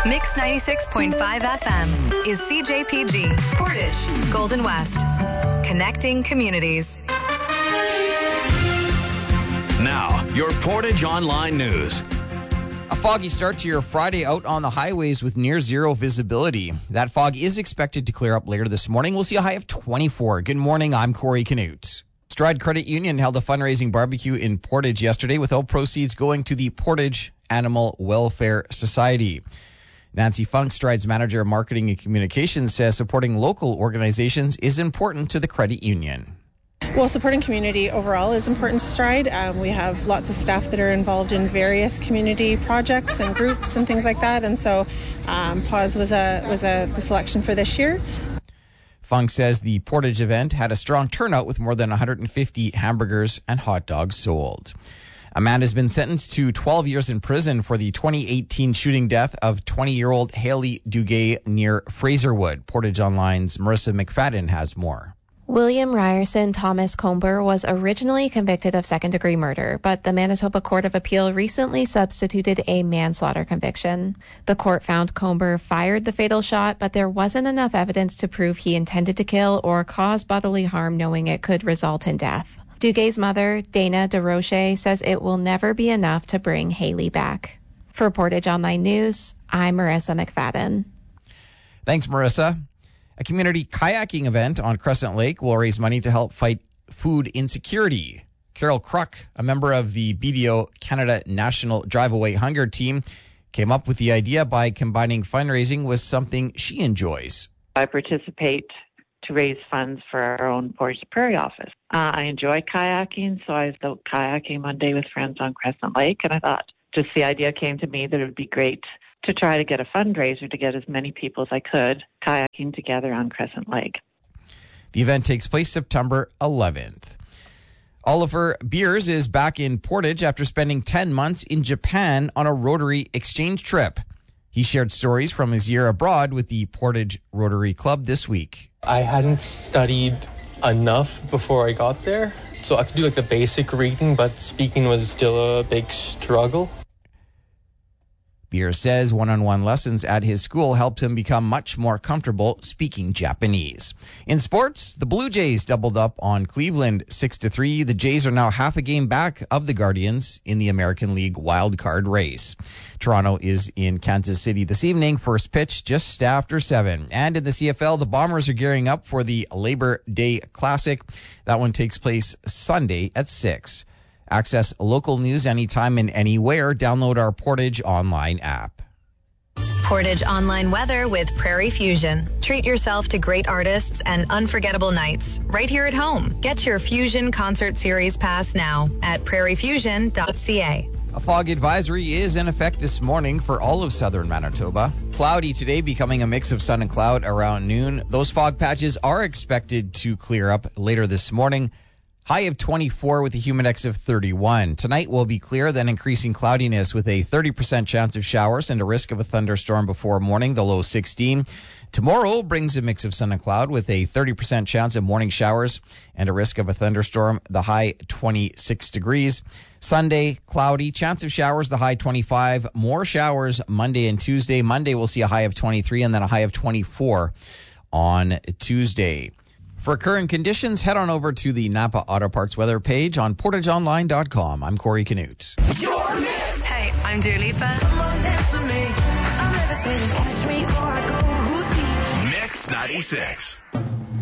Mix 96.5 FM is CJPG, Portage, Golden West. Connecting communities. Now, your Portage Online News. A foggy start to your Friday out on the highways with near zero visibility. That fog is expected to clear up later this morning. We'll see a high of 24. Good morning, I'm Corey Canute. Stride Credit Union held a fundraising barbecue in Portage yesterday with all proceeds going to the Portage Animal Welfare Society. Nancy Funk, Stride's Manager of Marketing and Communications, says supporting local organizations is important to the credit union. Well, supporting community overall is important to Stride. We have lots of staff that are involved in various community projects and groups and things like that, and so PAWS was the selection for this year. Funk says the Portage event had a strong turnout with more than 150 hamburgers and hot dogs sold. A man has been sentenced to 12 years in prison for the 2018 shooting death of 20-year-old Haley Duguay near Fraserwood. Portage Online's Marissa McFadden has more. William Ryerson Thomas Comber was originally convicted of second-degree murder, but the Manitoba Court of Appeal recently substituted a manslaughter conviction. The court found Comber fired the fatal shot, but there wasn't enough evidence to prove he intended to kill or cause bodily harm knowing it could result in death. Duguay's mother, Dana DeRoche, says it will never be enough to bring Haley back. For Portage Online News, I'm Marissa McFadden. Thanks, Marissa. A community kayaking event on Crescent Lake will raise money to help fight food insecurity. Carol Kruk, a member of the BDO Canada National Drive Away Hunger team, came up with the idea by combining fundraising with something she enjoys. I participate to raise funds for our own Portage Prairie office. I enjoy kayaking, so I was out kayaking one day with friends on Crescent Lake, and I thought just the idea came to me that it would be great to try to get a fundraiser to get as many people as I could kayaking together on Crescent Lake. The event takes place September 11th. Oliver Beers is back in Portage after spending 10 months in Japan on a Rotary exchange trip. He shared stories from his year abroad with the Portage Rotary Club this week. I hadn't studied enough before I got there, so I could do the basic reading, but speaking was still a big struggle. Beer says one-on-one lessons at his school helped him become much more comfortable speaking Japanese. In sports, the Blue Jays doubled up on Cleveland 6-3. The Jays are now half a game back of the Guardians in the American League wildcard race. Toronto is in Kansas City this evening. First pitch just after 7. And in the CFL, the Bombers are gearing up for the Labor Day Classic. That one takes place Sunday at 6. Access local news anytime and anywhere. Download our Portage Online app. Portage Online weather with Prairie Fusion. Treat yourself to great artists and unforgettable nights right here at home. Get your Fusion Concert Series pass now at prairiefusion.ca. A fog advisory is in effect this morning for all of southern Manitoba. Cloudy today, becoming a mix of sun and cloud around noon. Those fog patches are expected to clear up later this morning. High of 24 with a humidex of 31. Tonight will be clear, then increasing cloudiness with a 30% chance of showers and a risk of a thunderstorm before morning, the low 16. Tomorrow brings a mix of sun and cloud with a 30% chance of morning showers and a risk of a thunderstorm, the high 26 degrees. Sunday, cloudy, chance of showers, the high 25. More showers Monday and Tuesday. Monday we'll see a high of 23 and then a high of 24 on Tuesday. For current conditions, head on over to the Napa Auto Parts weather page on portageonline.com. I'm Corey Canute. Hey, I'm Dua Lipa. Mix 96.